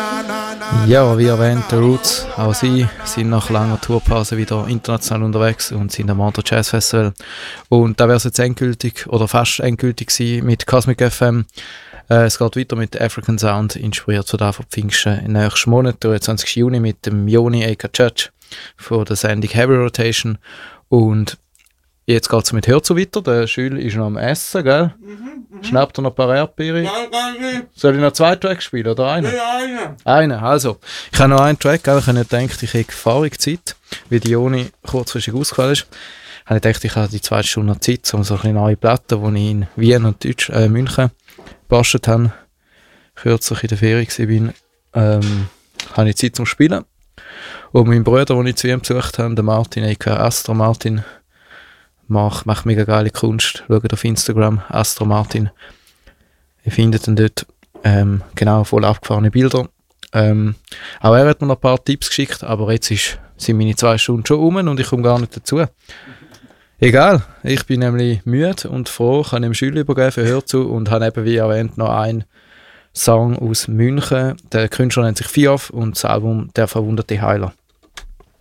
Ja, wie erwähnt, The Roots, auch sie sind nach langer Tourpause wieder international unterwegs und sind am Montreux Jazz Festival. Und da wäre es jetzt endgültig oder fast endgültig gewesen mit Cosmic FM. Es geht weiter mit African Sound, inspiriert von der von Pfingsten. Im nächsten Monat, 23. Juni, mit dem Joni A.K. Church von der Sendung Heavy Rotation. Und jetzt geht es mit Hörzu weiter. Der Schül ist noch am Essen, gell? Schnappt er noch ein paar Erdbeere? Nein. Soll ich noch 2 Tracks spielen oder einen? Ja, Einen, also. Ich habe noch einen Track, gell? Ich habe nicht gedacht, ich hätte fahrig Zeit, wie die Joni kurzfristig ausgefallen ist. Ich habe gedacht, ich habe die 2 Stunden noch Zeit, um so eine neue Platte, die ich in Wien und München gebastelt habe, kürzlich in der Ferien war, habe ich Zeit zum Spielen. Und mein Bruder, den ich zu ihm besucht habe, der Martin, a.k.a. Astro Martin, macht mega geile Kunst. Schaut auf Instagram, Astro Martin. Ihr findet dann dort genau voll abgefahrene Bilder. Auch er hat mir noch ein paar Tipps geschickt, aber jetzt sind meine 2 Stunden schon um und ich komme gar nicht dazu. Egal, ich bin nämlich müde und froh, kann ihm Schüler übergeben für Hörzu und habe eben, wie erwähnt, noch einen Song aus München. Der Künstler nennt sich Fiof und das Album Der verwunderte Heiler.